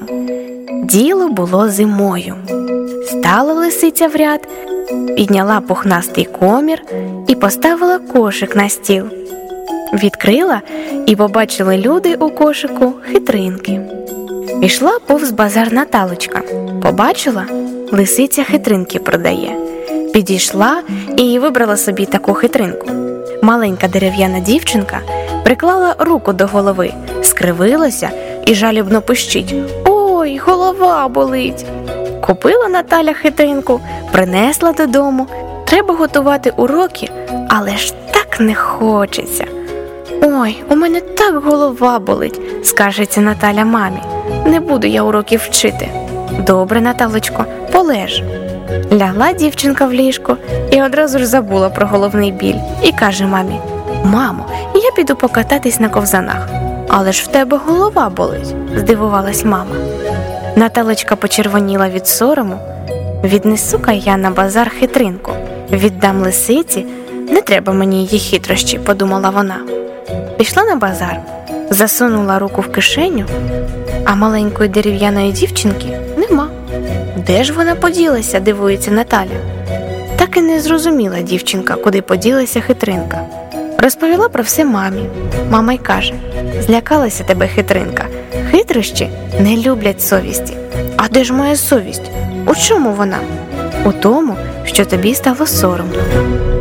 Діло було зимою. Стала лисиця в ряд, підняла пухнастий комір і поставила кошик на стіл. Відкрила, і побачили люди у кошику хитринки. Пішла повз базар Наталочка. Побачила, лисиця хитринки продає. Підійшла і вибрала собі таку хитринку. Маленька дерев'яна дівчинка приклала руку до голови, скривилася і жалібно пищить: «Ой, голова болить!» Купила Наталя хитринку, принесла додому. Треба готувати уроки, але ж так не хочеться. «Ой, у мене так голова болить», – скаржиться Наталя мамі. «Не буду я уроків вчити». «Добре, Наталочко, полеж». Лягла дівчинка в ліжко і одразу ж забула про головний біль і каже мамі: «Мамо, я піду покататись на ковзанах». «Але ж в тебе голова болить», – здивувалась мама. Наталочка почервоніла від сорому. «Віднесу-ка я на базар хитринку, віддам лисиці, не треба мені її хитрощі», – подумала вона. Пішла на базар, засунула руку в кишеню, а маленької дерев'яної дівчинки нема. Де ж вона поділася, дивується Наталя. Так і не зрозуміла дівчинка, куди поділася хитринка. Розповіла про все мамі. Мама й каже: «Злякалася тебе хитринка, хитрощі не люблять совісті». «А де ж моя совість? У чому вона?» «У тому, що тобі стало соромно».